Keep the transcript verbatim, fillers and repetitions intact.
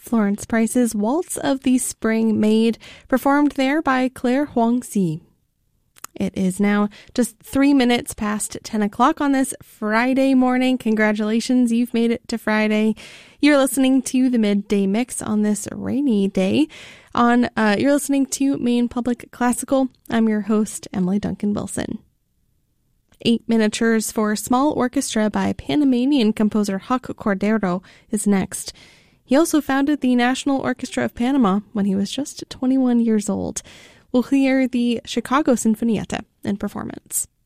Florence Price's Waltz of the Spring Maid, performed there by Claire Huang-si. It is now just three minutes past ten o'clock on this Friday morning. Congratulations, you've made it to Friday. You're listening to the Midday Mix on this rainy day. On uh, You're listening to Maine Public Classical. I'm your host, Emily Duncan Wilson. Eight Miniatures for Small Orchestra by Panamanian composer Huck Cordero is next. He also founded the National Orchestra of Panama when he was just twenty-one years old. We'll hear the Chicago Sinfonietta in performance.